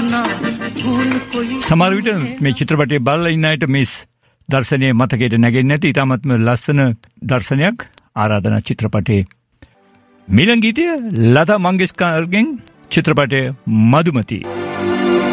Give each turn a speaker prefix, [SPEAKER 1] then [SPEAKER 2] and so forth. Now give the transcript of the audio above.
[SPEAKER 1] සමහර විට මේ චිත්‍රපටයේ බලලා ඉන්න අයට මේ දර්ශනීය මතකයට නැගෙන්නේ නැති ඉතාමත්ම ලස්සන දර්ශනයක් ආරාධනා චිත්‍රපටයේ මිලන් ගීතය ලතා මංගেশකර්ගෙන් චිත්‍රපටයේ මధుමති